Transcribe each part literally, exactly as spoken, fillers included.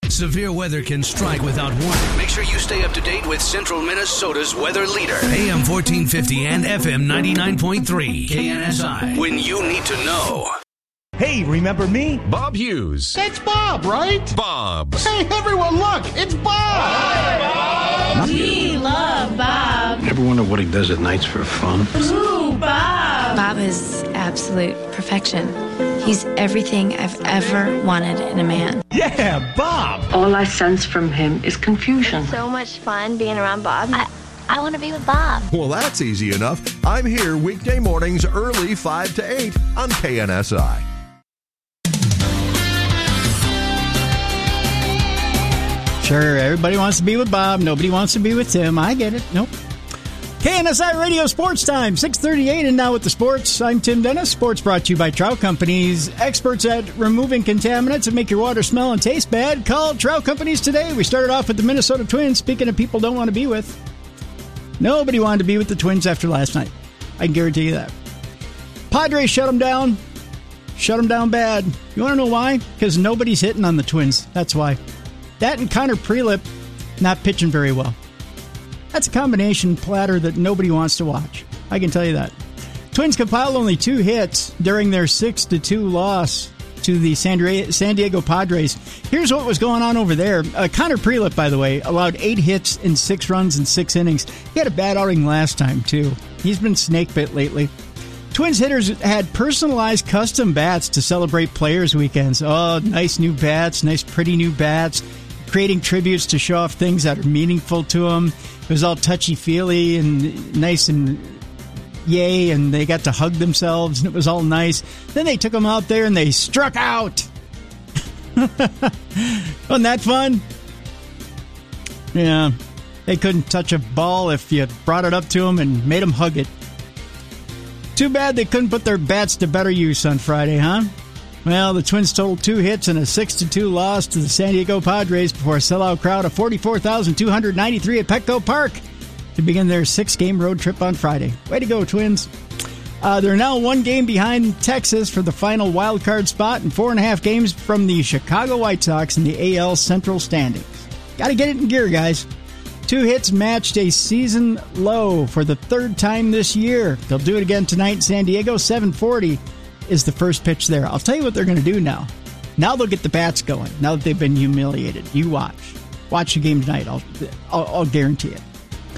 Severe weather can strike without warning. Make sure you stay up to date with Central Minnesota's weather leader. A M fourteen fifty and F M ninety-nine point three. K N S I. When you need to know. Hey, remember me? Bob Hughes. It's Bob, right? Bob. Hey, everyone, look, it's Bob. Hi, Bob. We love Bob. Ever wonder what he does at nights for fun? Ooh, Bob. Bob is absolute perfection. He's everything I've ever wanted in a man. Yeah, Bob. All I sense from him is confusion. It's so much fun being around Bob. I- I want to be with Bob. Well, that's easy enough. I'm here weekday mornings early five to eight on K N S I. Sure, everybody wants to be with Bob. Nobody wants to be with Tim. I get it. Nope. K N S I Radio Sports Time, six thirty-eight, and now with the sports. I'm Tim Dennis. Sports brought to you by Trout Companies, experts at removing contaminants that make your water smell and taste bad. Call Trout Companies today. We started off with the Minnesota Twins. Speaking of people don't want to be with, nobody wanted to be with the Twins after last night. I can guarantee you that. Padres shut them down. Shut them down bad. You want to know why? Because nobody's hitting on the Twins. That's why. That and Connor Prelip not pitching very well. That's a combination platter that nobody wants to watch. I can tell you that. Twins compiled only two hits during their six to two loss to the San Diego Padres. Here's what was going on over there. Uh, Connor Prelip, by the way, allowed eight hits in six runs in six innings. He had a bad outing last time, too. He's been snake bit lately. Twins hitters had personalized custom bats to celebrate Players' Weekends. Oh, nice new bats, nice pretty new bats, creating tributes to show off things that are meaningful to them. It was all touchy-feely and nice and yay, and they got to hug themselves, and it was all nice. Then they took them out there, and they struck out. Wasn't that fun? Yeah, they couldn't touch a ball if you brought it up to them and made them hug it. Too bad they couldn't put their bats to better use on Friday, huh? Well, the Twins totaled two hits and a six to two loss to the San Diego Padres before a sellout crowd of forty-four thousand two hundred ninety-three at Petco Park to begin their six-game road trip on Friday. Way to go, Twins. Uh, they're now one game behind Texas for the final wild card spot and four and a half games from the Chicago White Sox in the A L Central standings. Got to get it in gear, guys. Two hits matched a season low for the third time this year. They'll do it again tonight in San Diego. seven forty is the first pitch there. I'll tell you what they're going to do now. Now they'll get the bats going, now that they've been humiliated. You watch. Watch the game tonight. I'll, I'll, I'll guarantee it.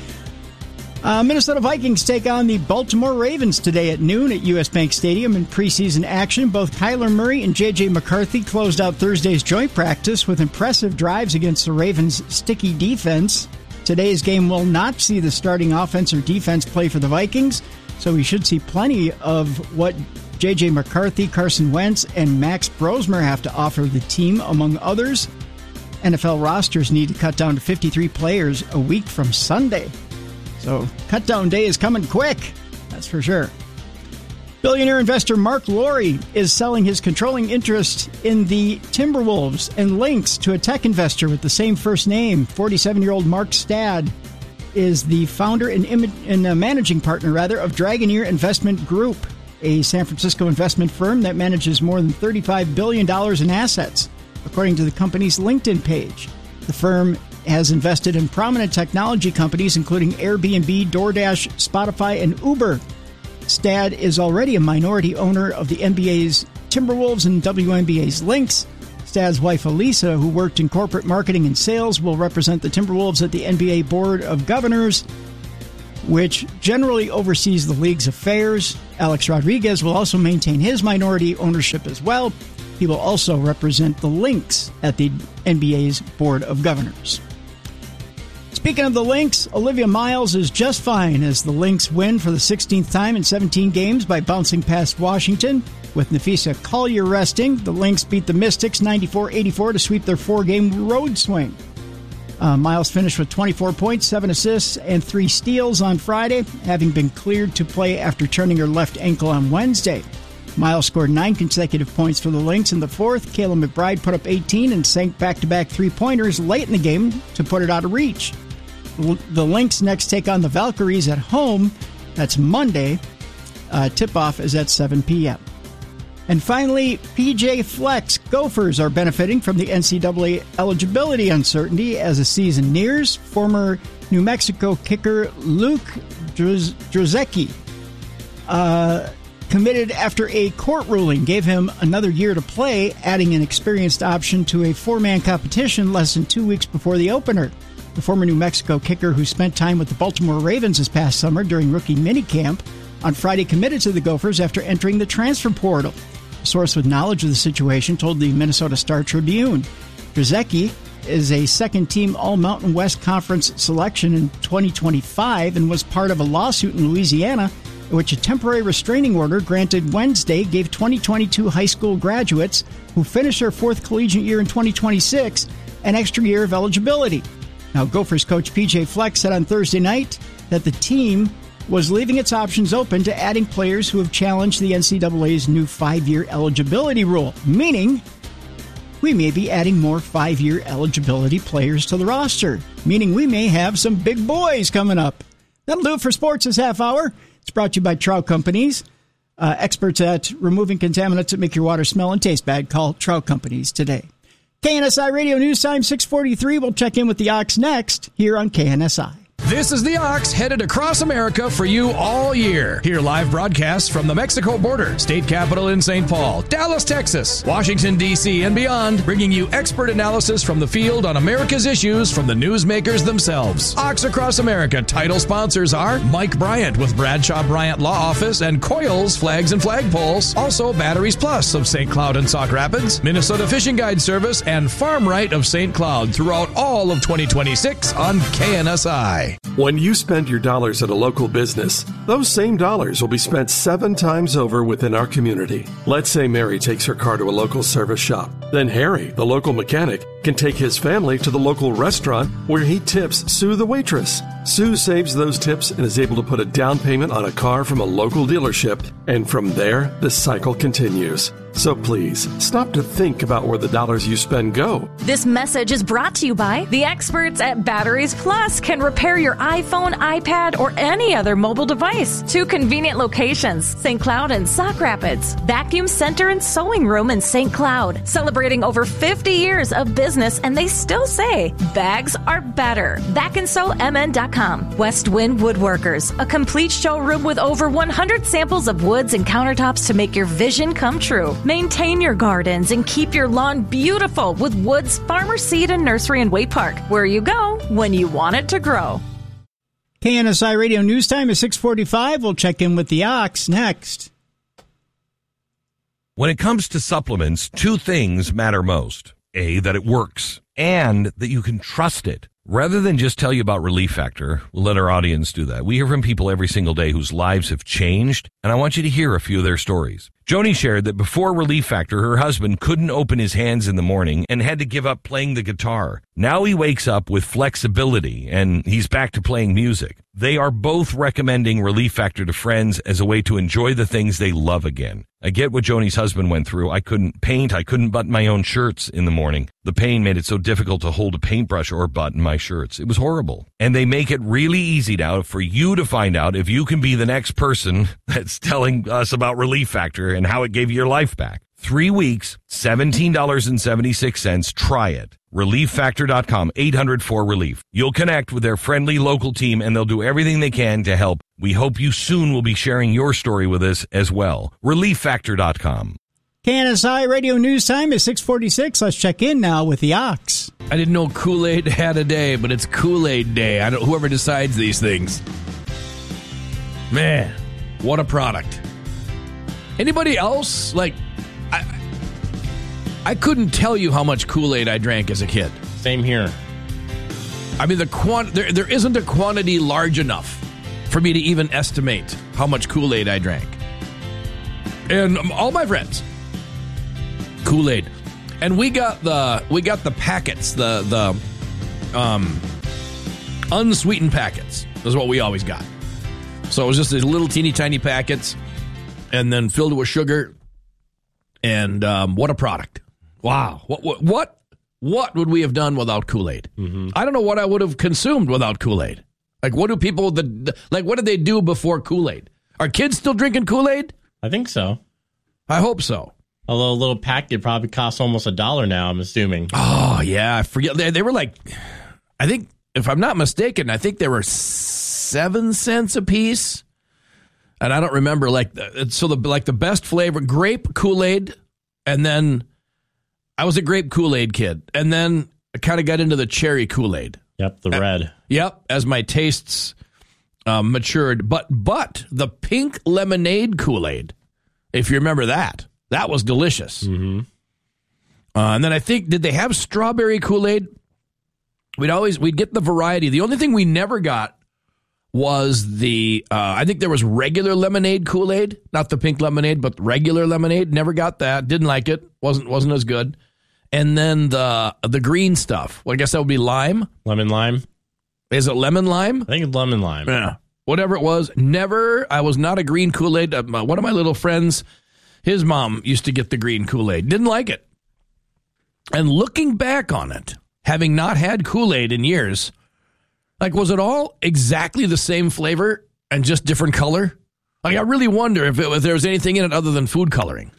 Uh, Minnesota Vikings take on the Baltimore Ravens today at noon at U S. Bank Stadium in preseason action. Both Kyler Murray and J J. McCarthy closed out Thursday's joint practice with impressive drives against the Ravens' sticky defense. Today's game will not see the starting offense or defense play for the Vikings, so we should see plenty of what J J. McCarthy, Carson Wentz, and Max Brosmer have to offer the team, among others. N F L rosters need to cut down to fifty-three players a week from Sunday. So, cut-down day is coming quick, that's for sure. Billionaire investor Mark Lowry is selling his controlling interest in the Timberwolves and Lynx to a tech investor with the same first name. forty-seven-year-old Mark Stad is the founder and, Im- and uh, managing partner, rather, of Dragoneer Investment Group, a San Francisco investment firm that manages more than thirty-five billion dollars in assets, according to the company's LinkedIn page. The firm has invested in prominent technology companies, including Airbnb, DoorDash, Spotify, and Uber. Stad is already a minority owner of the N B A's Timberwolves and W N B A's Lynx. Stad's wife, Elisa, who worked in corporate marketing and sales, will represent the Timberwolves at the N B A Board of Governors, which generally oversees the league's affairs. Alex Rodriguez will also maintain his minority ownership as well. He will also represent the Lynx at the N B A's Board of Governors. Speaking of the Lynx, Olivia Miles is just fine as the Lynx win for the sixteenth time in seventeen games by bouncing past Washington. With Nafisa Collier resting, the Lynx beat the Mystics ninety-four eighty-four to sweep their four-game road swing. Uh, Miles finished with twenty-four points, seven assists, and three steals on Friday, having been cleared to play after turning her left ankle on Wednesday. Miles scored nine consecutive points for the Lynx in the fourth. Kayla McBride put up eighteen and sank back-to-back three-pointers late in the game to put it out of reach. The Lynx next take on the Valkyries at home. That's Monday. Uh, tip-off is at seven p.m. And finally, P J Flex. Gophers are benefiting from the N C double A eligibility uncertainty as the season nears. Former New Mexico kicker Luke Drozdecki uh, committed after a court ruling gave him another year to play, adding an experienced option to a four-man competition less than two weeks before the opener. The former New Mexico kicker, who spent time with the Baltimore Ravens this past summer during rookie minicamp, on Friday committed to the Gophers after entering the transfer portal. A source with knowledge of the situation told the Minnesota Star Tribune. Drozdecki is a second-team All-Mountain West Conference selection in twenty twenty-five and was part of a lawsuit in Louisiana in which a temporary restraining order granted Wednesday gave twenty twenty-two high school graduates who finished their fourth collegiate year in twenty twenty-six an extra year of eligibility. Now, Gophers coach P J Flex said on Thursday night that the team was leaving its options open to adding players who have challenged the N C double A's new five-year eligibility rule, meaning we may be adding more five-year eligibility players to the roster, meaning we may have some big boys coming up. That'll do it for sports this half hour. It's brought to you by Trout Companies, uh, experts at removing contaminants that make your water smell and taste bad. Call Trout Companies today. K N S I Radio News Time, six forty-three. We'll check in with the Ox next here on K N S I. This is the Ox, headed across America for you all year. Hear live broadcasts from the Mexico border, state capital in Saint Paul, Dallas, Texas, Washington, D C, and beyond, bringing you expert analysis from the field on America's issues from the newsmakers themselves. Ox Across America title sponsors are Mike Bryant with Bradshaw Bryant Law Office and Coils Flags and Flagpoles. Also, Batteries Plus of Saint Cloud and Sauk Rapids, Minnesota Fishing Guide Service, and Farm Right of Saint Cloud throughout all of twenty twenty-six on K N S I. When you spend your dollars at a local business, those same dollars will be spent seven times over within our community. Let's say Mary takes her car to a local service shop. Then Harry, the local mechanic, can take his family to the local restaurant where he tips Sue the waitress. Sue saves those tips and is able to put a down payment on a car from a local dealership, and from there, the cycle continues. So please, stop to think about where the dollars you spend go. This message is brought to you by the experts at Batteries Plus. Can repair your iPhone, iPad, or any other mobile device. Two convenient locations, Saint Cloud and Sauk Rapids. Vacuum Center and Sewing Room in Saint Cloud. Celebrating over fifty years of business, and they still say, bags are better. back and sew M N dot com. West Wind Woodworkers, a complete showroom with over one hundred samples of woods and countertops to make your vision come true. Maintain your gardens and keep your lawn beautiful with Woods Farmer Seed and Nursery in Waite Park, where you go when you want it to grow. K N S I Radio News Time is six forty-five. We'll check in with the Ox next. When it comes to supplements, two things matter most. A, that it works, and that you can trust it. Rather than just tell you about Relief Factor, we'll let our audience do that. We hear from people every single day whose lives have changed, and I want you to hear a few of their stories. Joni shared that before Relief Factor, her husband couldn't open his hands in the morning and had to give up playing the guitar. Now he wakes up with flexibility, and he's back to playing music. They are both recommending Relief Factor to friends as a way to enjoy the things they love again. I get what Joni's husband went through. I couldn't paint. I couldn't button my own shirts in the morning. The pain made it so difficult to hold a paintbrush or button my shirts. It was horrible. And they make it really easy now for you to find out if you can be the next person that's telling us about Relief Factor and how it gave you your life back. Three weeks, seventeen dollars and seventy-six cents. Try it. relief factor dot com, eight hundred four relief. You'll connect with their friendly local team, and they'll do everything they can to help. We hope you soon will be sharing your story with us as well. relief factor dot com. K N S I Radio News Time is six forty-six. Let's check in now with the Ox. I didn't know Kool-Aid had a day, but it's Kool-Aid Day. I don't, whoever decides these things. Man, what a product. Anybody else? Like, I, I couldn't tell you how much Kool-Aid I drank as a kid. Same here. I mean, the quant- there, there isn't a quantity large enough for me to even estimate how much Kool-Aid I drank. And um, all my friends, Kool-Aid. And we got the we got the packets, the the um, unsweetened packets is what we always got. So it was just these little teeny tiny packets, and then filled with sugar. And um, what a product! Wow, what what what what would we have done without Kool-Aid? Mm-hmm. I don't know what I would have consumed without Kool-Aid. Like, what do people the like? What did they do before Kool-Aid? Are kids still drinking Kool-Aid? I think so. I hope so. Although a little packet probably costs almost a dollar now, I'm assuming. Oh, yeah. I forget. They, they were like, I think, if I'm not mistaken, I think they were seven cents a piece. And I don't remember, like, so the like the best flavor, grape Kool-Aid, and then I was a grape Kool-Aid kid. And then I kind of got into the cherry Kool-Aid. Yep, the red. Uh, yep, as my tastes um, matured. But but the pink lemonade Kool-Aid, if you remember that. That was delicious. Mm-hmm. Uh, and then I think, did they have strawberry Kool-Aid? We'd always, we'd get the variety. The only thing we never got was the, uh, I think there was regular lemonade Kool-Aid, not the pink lemonade, but regular lemonade. Never got that. Didn't like it. Wasn't, wasn't as good. And then the, the green stuff. Well, I guess that would be lime. Lemon lime. Is it lemon lime? I think it's lemon lime. Yeah. Whatever it was. Never, I was not a green Kool-Aid. Uh, one of my little friends, his mom used to get the green Kool-Aid. Didn't like it. And looking back on it, having not had Kool-Aid in years, like, was it all exactly the same flavor and just different color? Like, I really wonder if, it, if there was anything in it other than food coloring.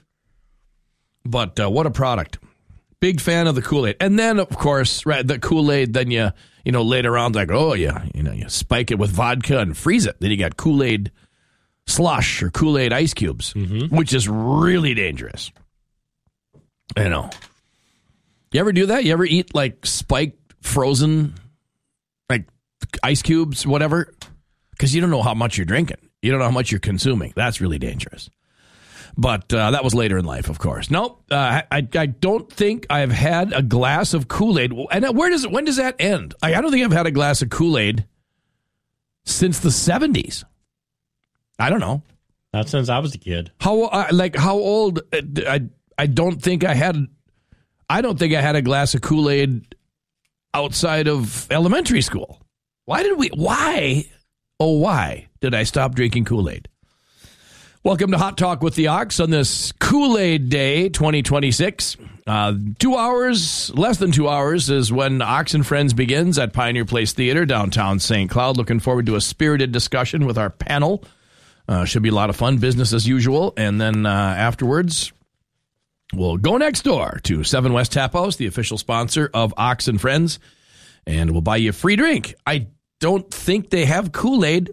But uh, what a product. Big fan of the Kool-Aid. And then, of course, right, the Kool-Aid, then you, you know, later on, like, oh, yeah, you know, you spike it with vodka and freeze it. Then you got Kool-Aid slush or Kool-Aid ice cubes, mm-hmm. which is really dangerous. You know. You ever do that? You ever eat like spiked frozen like ice cubes, whatever? Because you don't know how much you're drinking. You don't know how much you're consuming. That's really dangerous. But uh, that was later in life, of course. Nope. Uh, I, I don't think I've had a glass of Kool-Aid. And where does it, when does that end? I, I don't think I've had a glass of Kool-Aid since the seventies. I don't know. Not since I was a kid. How uh, like how old? Uh, I I don't think I had. I don't think I had a glass of Kool-Aid outside of elementary school. Why did we? Why? Oh, why did I stop drinking Kool-Aid? Welcome to Hot Talk with the Ox on this Kool-Aid Day twenty twenty-six. Uh, two hours, less than two hours, is when Ox and Friends begins at Pioneer Place Theater, downtown Saint Cloud. Looking forward to a spirited discussion with our panel. Uh, should be a lot of fun, business as usual. And then uh, afterwards, we'll go next door to Seven West Tap House, the official sponsor of Ox and Friends, and we'll buy you a free drink. I don't think they have Kool-Aid,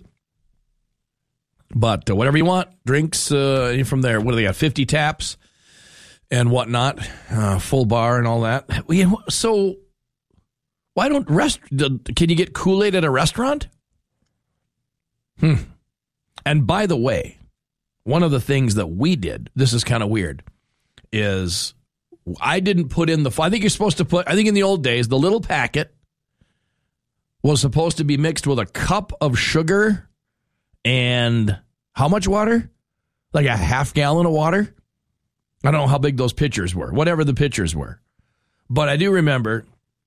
but uh, whatever you want, drinks uh, from there. What do they got? fifty taps and whatnot, uh, full bar and all that. So why don't rest? Can you get Kool-Aid at a restaurant? Hmm. And by the way, one of the things that we did, this is kind of weird, is I didn't put in the, I think you're supposed to put, I think in the old days, the little packet was supposed to be mixed with a cup of sugar and how much water? Like a half gallon of water? I don't know how big those pitchers were, whatever the pitchers were. But I do remember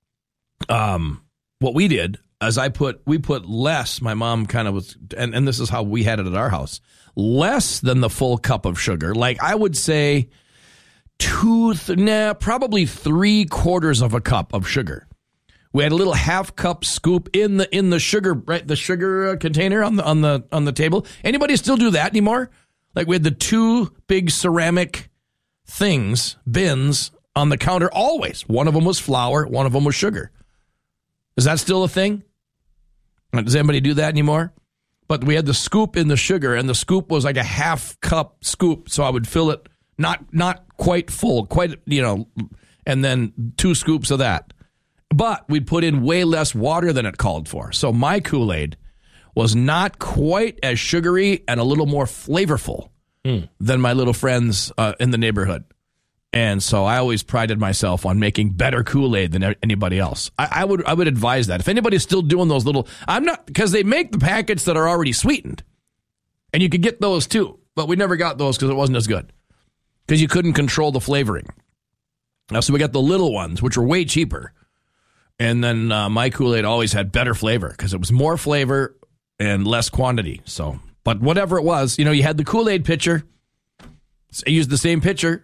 um, what we did. As I put, we put less, my mom kind of was, and, and this is how we had it at our house, less than the full cup of sugar. Like I would say two, th- nah, probably three quarters of a cup of sugar. We had a little half cup scoop in the, in the sugar, right? The sugar container on the, on the, on the table. Anybody still do that anymore? Like we had the two big ceramic things, bins on the counter always. One of them was flour. One of them was sugar. Is that still a thing? Does anybody do that anymore? But we had the scoop in the sugar, and the scoop was like a half cup scoop, so I would fill it not not quite full, quite, you know, and then two scoops of that. But we'd put in way less water than it called for. So my Kool-Aid was not quite as sugary and a little more flavorful mm. than my little friends uh, in the neighborhood. And so I always prided myself on making better Kool-Aid than anybody else. I, I would I would advise that. If anybody's still doing those little, I'm not, because they make the packets that are already sweetened. And you could get those too. But we never got those because it wasn't as good. Because you couldn't control the flavoring. Now, so we got the little ones, which were way cheaper. And then uh, my Kool-Aid always had better flavor because it was more flavor and less quantity. So, but whatever it was, you know, you had the Kool-Aid pitcher. I used the same pitcher.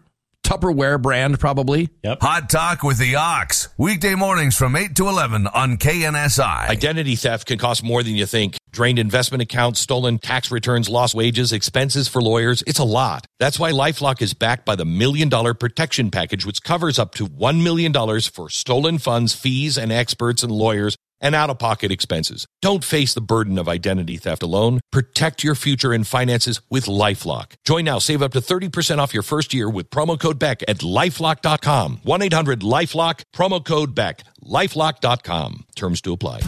Tupperware brand, probably. Yep. Hot Talk with the Ox. Weekday mornings from eight to eleven on K N S I. Identity theft can cost more than you think. Drained investment accounts, stolen tax returns, lost wages, expenses for lawyers. It's a lot. That's why LifeLock is backed by the Million Dollar Protection Package, which covers up to one million dollars for stolen funds, fees, and experts and lawyers, and out-of-pocket expenses. Don't face the burden of identity theft alone. Protect your future and finances with LifeLock. Join now. Save up to thirty percent off your first year with promo code Beck at lifelock dot com. one eight hundred lifelock, promo code Beck, lifelock dot com. Terms to apply.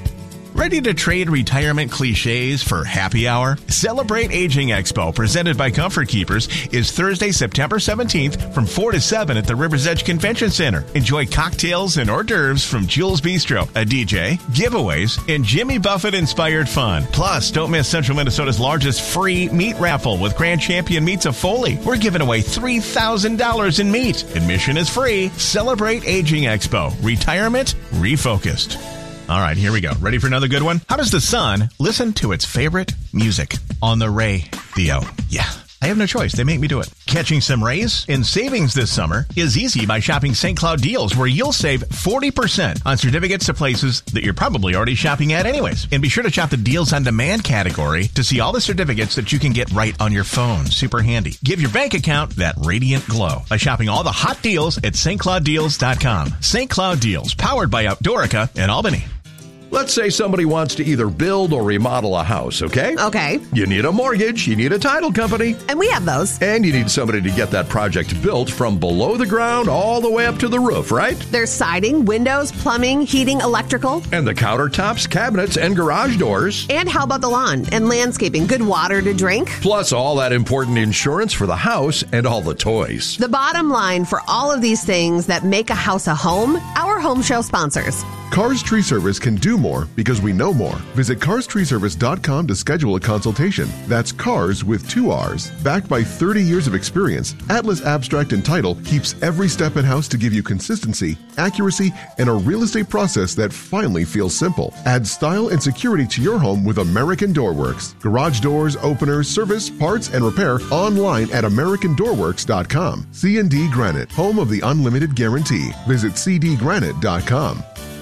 Ready to trade retirement cliches for happy hour? Celebrate Aging Expo, presented by Comfort Keepers, is Thursday, September seventeenth from four to seven at the River's Edge Convention Center. Enjoy cocktails and hors d'oeuvres from Jules Bistro, a D J, giveaways, and Jimmy Buffett-inspired fun. Plus, don't miss Central Minnesota's largest free meat raffle with Grand Champion Meats of Foley. We're giving away three thousand dollars in meat. Admission is free. Celebrate Aging Expo. Retirement refocused. All right, here we go. Ready for another good one? How does the sun listen to its favorite music? On the radio. Yeah, I have no choice. They make me do it. Catching some rays and savings this summer is easy by shopping Saint Cloud Deals, where you'll save forty percent on certificates to places that you're probably already shopping at anyways. And be sure to shop the Deals on Demand category to see all the certificates that you can get right on your phone. Super handy. Give your bank account that radiant glow by shopping all the hot deals at St Cloud Deals dot com. Saint Cloud Deals, powered by Outdoorica in Albany. Let's say somebody wants to either build or remodel a house, okay? Okay. You need a mortgage, you need a title company. And we have those. And you need somebody to get that project built from below the ground all the way up to the roof, right? There's siding, windows, plumbing, heating, electrical. And the countertops, cabinets, and garage doors. And how about the lawn and landscaping? Good water to drink. Plus all that important insurance for the house and all the toys. The bottom line for all of these things that make a house a home, our home show sponsors. Cars Tree Service can do more because we know more. Visit cars tree service dot com to schedule a consultation. That's cars with two R's. Backed by thirty years of experience, Atlas Abstract and Title keeps every step in-house to give you consistency, accuracy, and a real estate process that finally feels simple. Add style and security to your home with American Door Works. Garage doors, openers, service, parts, and repair online at american door works dot com. C and D Granite, home of the unlimited guarantee. Visit c d granite dot com.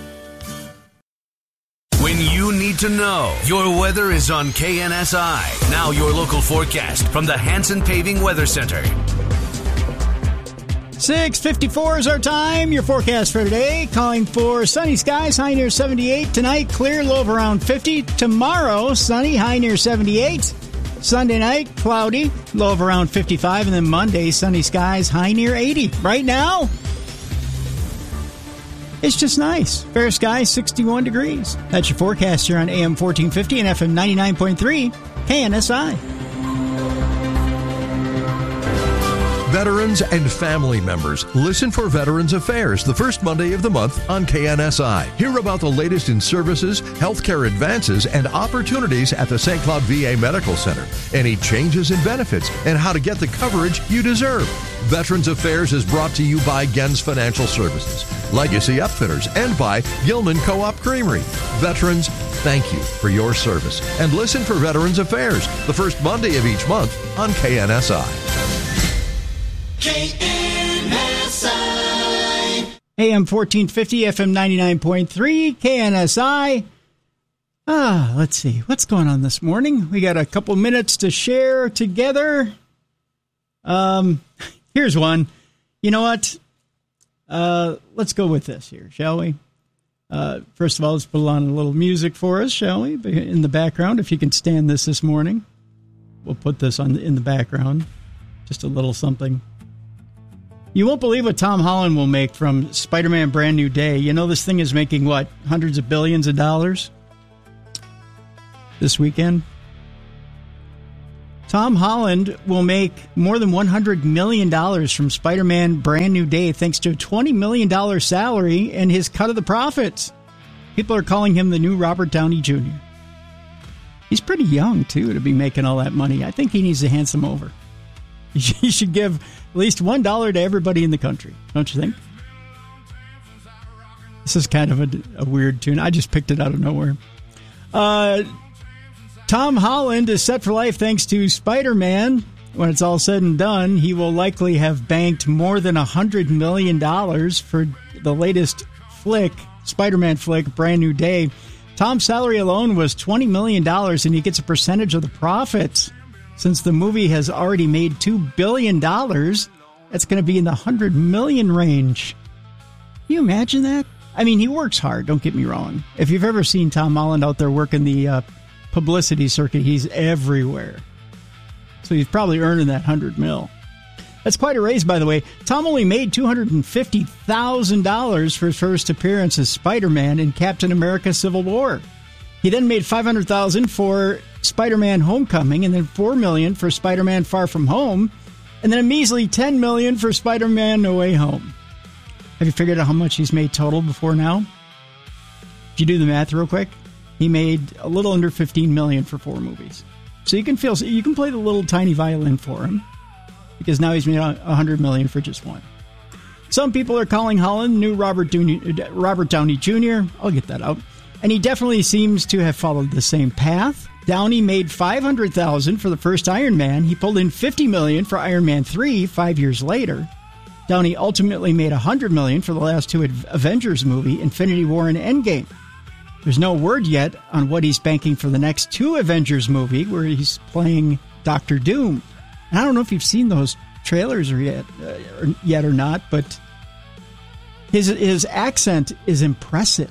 When you need to know, your weather is on K N S I. Now your local forecast from the Hanson Paving Weather Center. six fifty-four is our time. Your forecast for today, calling for sunny skies, high near seventy-eight. Tonight, clear, low of around fifty. Tomorrow, sunny, high near seventy-eight. Sunday night, cloudy, low of around fifty-five. And then Monday, sunny skies, high near eighty. Right now, it's just nice. Fair skies, sixty-one degrees. That's your forecast here on A M fourteen fifty and F M ninety-nine point three, K N S I. Veterans and family members, listen for Veterans Affairs the first Monday of the month on K N S I. Hear about the latest in services, healthcare advances, and opportunities at the Saint Cloud V A Medical Center. Any changes in benefits and how to get the coverage you deserve. Veterans Affairs is brought to you by Gens Financial Services, Legacy Upfitters, and by Gilman Co-op Creamery. Veterans, thank you for your service. And listen for Veterans Affairs the first Monday of each month on K N S I. K N S I. A M fourteen fifty, F M ninety-nine point three, K N S I. Ah, let's see. What's going on this morning? We got a couple minutes to share together. Um, here's one. You know what? Uh, let's go with this here, shall we? Uh, first of all, let's put on a little music for us, shall we? In the background, if you can stand this this morning. We'll put this on in the background. Just a little something. You won't believe what Tom Holland will make from Spider-Man Brand New Day. You know this thing is making, what, hundreds of billions of dollars this weekend? Tom Holland will make more than one hundred million dollars from Spider-Man Brand New Day thanks to a twenty million dollars salary and his cut of the profits. People are calling him the new Robert Downey Junior He's pretty young, too, to be making all that money. I think he needs to hand some over. He should give at least one dollar to everybody in the country, don't you think? This is kind of a, a weird tune. I just picked it out of nowhere. Uh, Tom Holland is set for life thanks to Spider-Man, when it's all said and done, he will likely have banked more than one hundred million dollars for the latest flick, Spider-Man flick, Brand New Day. Tom's salary alone was twenty million dollars, and he gets a percentage of the profits. Since the movie has already made two billion dollars, that's going to be in the one hundred million dollars range. Can you imagine that? I mean, he works hard, don't get me wrong. If you've ever seen Tom Holland out there working the uh, publicity circuit, he's everywhere. So he's probably earning that one hundred mil. That's quite a raise, by the way. Tom only made two hundred fifty thousand dollars for his first appearance as Spider-Man in Captain America Civil War. He then made five hundred thousand dollars for Spider-Man Homecoming, and then four million dollars for Spider-Man Far From Home, and then a measly ten million dollars for Spider-Man No Way Home. Have you figured out how much he's made total before now? Did you do the math real quick? He made a little under fifteen million dollars for four movies. So you can feel you can play the little tiny violin for him, because now he's made one hundred million dollars for just one. Some people are calling Holland new Robert Downey, Robert Downey Junior I'll get that out. And he definitely seems to have followed the same path. Downey made five hundred thousand dollars for the first Iron Man. He pulled in fifty million dollars for Iron Man three five years later. Downey ultimately made one hundred million dollars for the last two Avengers movie, Infinity War and Endgame. There's no word yet on what he's banking for the next two Avengers movie, where he's playing Doctor Doom. And I don't know if you've seen those trailers or yet, uh, or yet or not, but his his accent is impressive.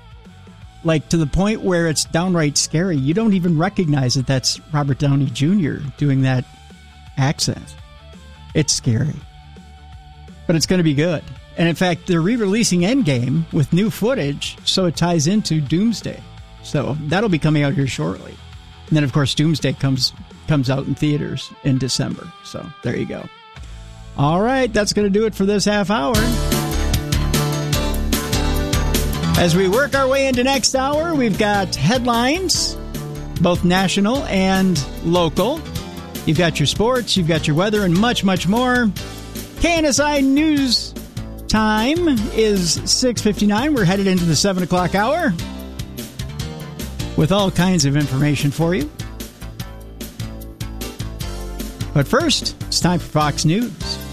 Like, to the point where it's downright scary. You don't even recognize that that's Robert Downey Junior doing that accent. It's scary. But it's going to be good. And in fact, they're re-releasing Endgame with new footage, so it ties into Doomsday. So that'll be coming out here shortly. And then, of course, Doomsday comes comes out in theaters in December. So there you go. All right, that's going to do it for this half hour. As we work our way into next hour, we've got headlines, both national and local. You've got your sports, you've got your weather, and much, much more. K N S I News time is six fifty-nine. We're headed into the seven o'clock hour with all kinds of information for you. But first, it's time for Fox News.